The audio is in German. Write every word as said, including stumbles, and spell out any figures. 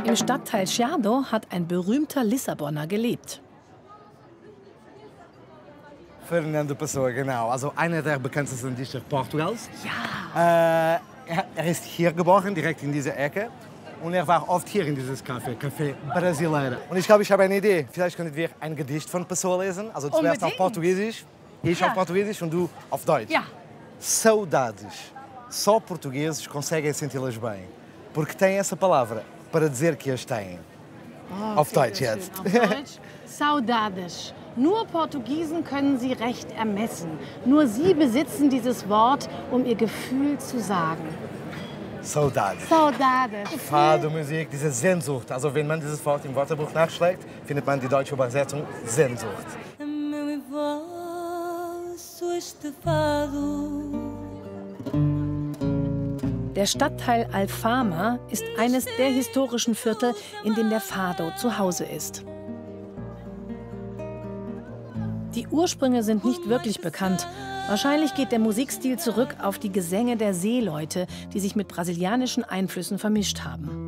Im Stadtteil Chiado hat ein berühmter Lissabonner gelebt. Fernando Pessoa, genau. Also einer der bekanntesten Dichter Portugals. Ja. Äh, er, er ist hier geboren, direkt in dieser Ecke. Und er war oft hier in dieses Café, Café Brasileira. Und ich glaube, ich habe eine Idee. Vielleicht könnten wir ein Gedicht von Pessoa lesen. Also zuerst Unbedingt. auf Portugiesisch, ich Ja. auf Portugiesisch und du auf Deutsch. Ja. Saudades. Só portugueses conseguem senti-las bem. Porque têm essa palavra para dizer que as têm. Oh, Auf Deutsch jetzt. Auf Deutsch. Saudades. Nur Portugiesen können sie recht ermessen. Nur sie besitzen dieses Wort, um ihr Gefühl zu sagen. Saudades. Saudades. Fado, Musik, diese Sehnsucht. Also wenn man dieses Wort im Wörterbuch nachschlägt, findet man die deutsche Übersetzung Sehnsucht. Der Stadtteil Alfama ist eines der historischen Viertel, in dem der Fado zu Hause ist. Die Ursprünge sind nicht wirklich bekannt. Wahrscheinlich geht der Musikstil zurück auf die Gesänge der Seeleute, die sich mit brasilianischen Einflüssen vermischt haben.